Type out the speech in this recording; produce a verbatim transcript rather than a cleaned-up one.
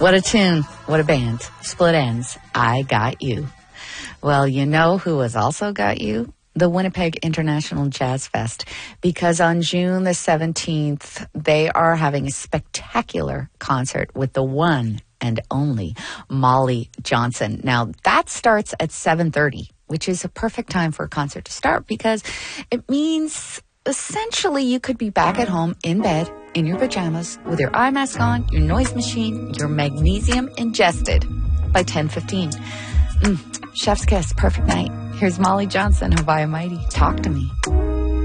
What a tune. What a band. Split Ends. I Got You. Well, you know who has also got you? The Winnipeg International Jazz Fest. Because on June the seventeenth, they are having a spectacular concert with the one and only Molly Johnson. Now, that starts at seven thirty, which is a perfect time for a concert to start because it means essentially you could be back at home in bed, in your pajamas, with your eye mask on, your noise machine, your magnesium ingested by ten fifteen. Mm, chef's kiss, perfect night. Here's Molly Johnson, Havaya Mighty. Talk to me.